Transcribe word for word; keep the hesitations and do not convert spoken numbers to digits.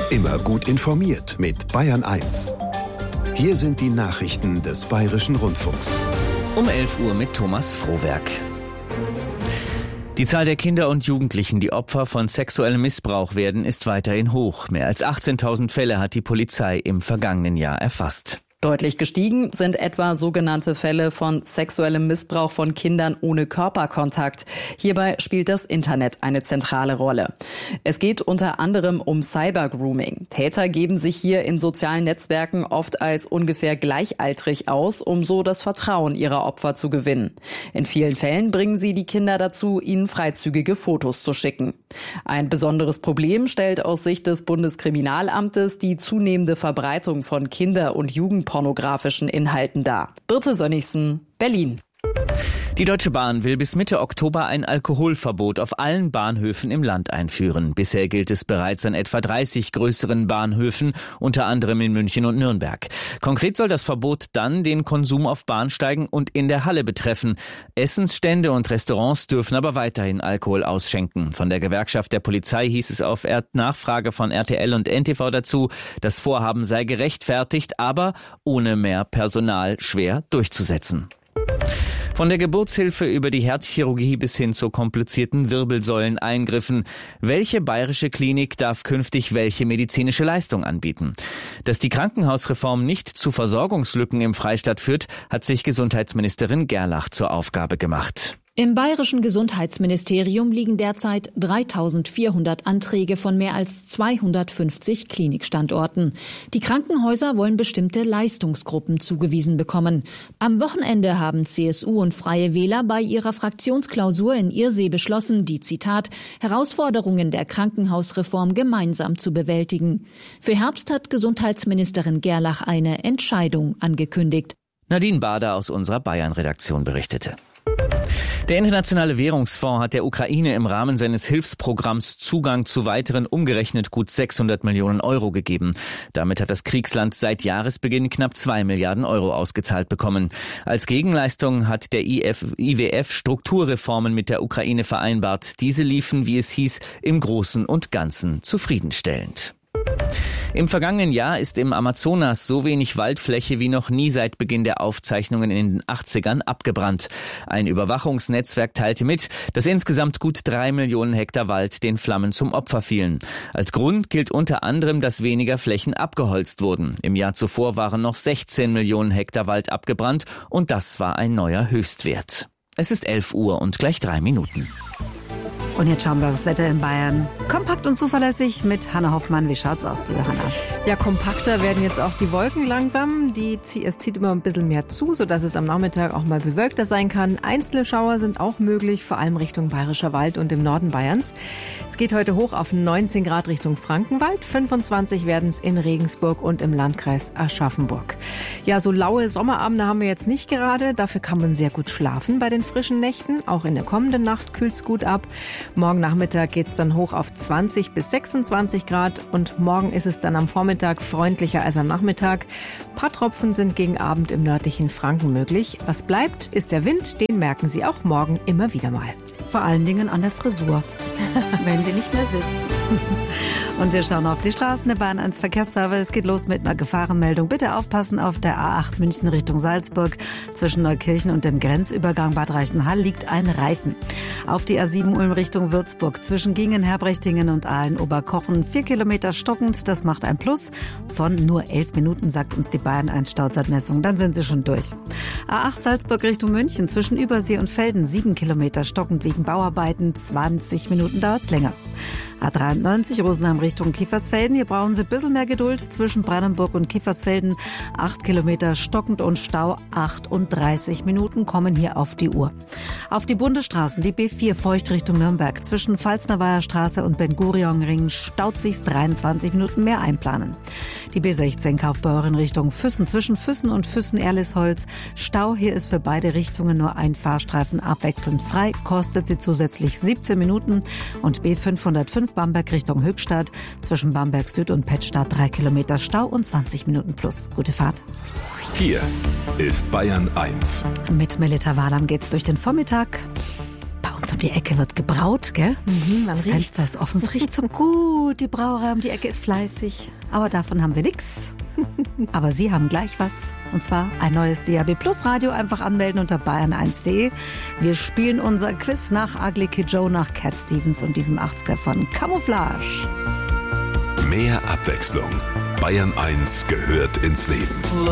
Immer gut informiert mit Bayern eins. Hier sind die Nachrichten des Bayerischen Rundfunks. Um elf Uhr mit Thomas Frohwerk. Die Zahl der Kinder und Jugendlichen, die Opfer von sexuellem Missbrauch werden, ist weiterhin hoch. Mehr als achtzehntausend Fälle hat die Polizei im vergangenen Jahr erfasst. Deutlich gestiegen sind etwa sogenannte Fälle von sexuellem Missbrauch von Kindern ohne Körperkontakt. Hierbei spielt das Internet eine zentrale Rolle. Es geht unter anderem um Cybergrooming. Täter geben sich hier in sozialen Netzwerken oft als ungefähr gleichaltrig aus, um so das Vertrauen ihrer Opfer zu gewinnen. In vielen Fällen bringen sie die Kinder dazu, ihnen freizügige Fotos zu schicken. Ein besonderes Problem stellt aus Sicht des Bundeskriminalamtes die zunehmende Verbreitung von Kinder- und Jugendpornografie pornografischen Inhalten dar. Birte Sönnigsen, Berlin. Die Deutsche Bahn will bis Mitte Oktober ein Alkoholverbot auf allen Bahnhöfen im Land einführen. Bisher gilt es bereits an etwa dreißig größeren Bahnhöfen, unter anderem in München und Nürnberg. Konkret soll das Verbot dann den Konsum auf Bahnsteigen und in der Halle betreffen. Essensstände und Restaurants dürfen aber weiterhin Alkohol ausschenken. Von der Gewerkschaft der Polizei hieß es auf Nachfrage von R T L und N T V dazu, das Vorhaben sei gerechtfertigt, aber ohne mehr Personal schwer durchzusetzen. Von der Geburtshilfe über die Herzchirurgie bis hin zu komplizierten Wirbelsäuleneingriffen. Welche bayerische Klinik darf künftig welche medizinische Leistung anbieten? Dass die Krankenhausreform nicht zu Versorgungslücken im Freistaat führt, hat sich Gesundheitsministerin Gerlach zur Aufgabe gemacht. Im bayerischen Gesundheitsministerium liegen derzeit dreitausendvierhundert Anträge von mehr als zweihundertfünfzig Klinikstandorten. Die Krankenhäuser wollen bestimmte Leistungsgruppen zugewiesen bekommen. Am Wochenende haben C S U und Freie Wähler bei ihrer Fraktionsklausur in Irsee beschlossen, die, Zitat, Herausforderungen der Krankenhausreform gemeinsam zu bewältigen. Für Herbst hat Gesundheitsministerin Gerlach eine Entscheidung angekündigt. Nadine Bader aus unserer Bayern-Redaktion berichtete. Der Internationale Währungsfonds hat der Ukraine im Rahmen seines Hilfsprogramms Zugang zu weiteren umgerechnet gut sechshundert Millionen Euro gegeben. Damit hat das Kriegsland seit Jahresbeginn knapp zwei Milliarden Euro ausgezahlt bekommen. Als Gegenleistung hat der I W F Strukturreformen mit der Ukraine vereinbart. Diese liefen, wie es hieß, im Großen und Ganzen zufriedenstellend. Im vergangenen Jahr ist im Amazonas so wenig Waldfläche wie noch nie seit Beginn der Aufzeichnungen in den achtzigern abgebrannt. Ein Überwachungsnetzwerk teilte mit, dass insgesamt gut drei Millionen Hektar Wald den Flammen zum Opfer fielen. Als Grund gilt unter anderem, dass weniger Flächen abgeholzt wurden. Im Jahr zuvor waren noch sechzehn Millionen Hektar Wald abgebrannt und das war ein neuer Höchstwert. Es ist elf Uhr und gleich drei Minuten. Und jetzt schauen wir aufs Wetter in Bayern. Kompakt und zuverlässig mit Hanna Hoffmann. Wie schaut's aus, liebe Hanna? Ja, kompakter werden jetzt auch die Wolken langsam. Die, es zieht immer ein bisschen mehr zu, sodass es am Nachmittag auch mal bewölkter sein kann. Einzelne Schauer sind auch möglich, vor allem Richtung Bayerischer Wald und im Norden Bayerns. Es geht heute hoch auf neunzehn Grad Richtung Frankenwald. fünfundzwanzig werden es in Regensburg und im Landkreis Aschaffenburg. Ja, so laue Sommerabende haben wir jetzt nicht gerade. Dafür kann man sehr gut schlafen bei den frischen Nächten. Auch in der kommenden Nacht kühlt es gut ab. Morgen Nachmittag geht es dann hoch auf zwanzig bis sechsundzwanzig Grad und morgen ist es dann am Vormittag freundlicher als am Nachmittag. Ein paar Tropfen sind gegen Abend im nördlichen Franken möglich. Was bleibt, ist der Wind, den merken Sie auch morgen immer wieder mal. Vor allen Dingen an der Frisur, wenn die nicht mehr sitzt. Und wir schauen auf die Straßen der Bahn eins Verkehrsservice. Es geht los mit einer Gefahrenmeldung. Bitte aufpassen, auf der A acht München Richtung Salzburg. Zwischen Neukirchen und dem Grenzübergang Bad Reichenhall liegt ein Reifen. Auf die A sieben Ulm Richtung Würzburg. Zwischen Gingen, Herbrechtingen und Aalen-Oberkochen. Vier Kilometer stockend. Das macht ein Plus von nur elf Minuten, sagt uns die Bayern eins Stauzeitmessung. Dann sind sie schon durch. A acht Salzburg Richtung München. Zwischen Übersee und Velden. Sieben Kilometer stockend wegen Bauarbeiten. zwanzig Minuten dauert's länger. A dreiundneunzig Rosenheim Richtung Kiefersfelden. Hier brauchen Sie ein bisschen mehr Geduld zwischen Brandenburg und Kiefersfelden. Acht Kilometer stockend und Stau. achtunddreißig Minuten kommen hier auf die Uhr. Auf die Bundesstraßen, die B vier Feucht Richtung Nürnberg. Zwischen Pfalznerweiher Straße und Ben-Gurion-Ring staut sich's dreiundzwanzig Minuten mehr einplanen. Die B sechzehn Kaufbeuren Richtung Füssen. Zwischen Füssen und Füssen-Erlisholz. Stau. Hier ist für beide Richtungen nur ein Fahrstreifen abwechselnd frei. Kostet sie zusätzlich siebzehn Minuten. Und B fünfhundertfünf Bamberg Richtung Höchstadt. Zwischen Bamberg Süd und Pettstadt drei Kilometer Stau und zwanzig Minuten plus. Gute Fahrt. Hier ist Bayern eins. Mit Melita Wahlam geht's durch den Vormittag. Bei uns uns um die Ecke wird gebraut, gell? Mhm, das Fenster ist offen, es riecht so gut, die Brauerei um die Ecke ist fleißig. Aber davon haben wir nichts. Aber Sie haben gleich was. Und zwar ein neues D A B Plus Radio. Einfach anmelden unter bayern eins punkt de. Wir spielen unser Quiz nach Ugly Kid Joe, nach Cat Stevens und diesem achtziger von Camouflage. Mehr Abwechslung. Bayern eins gehört ins Leben.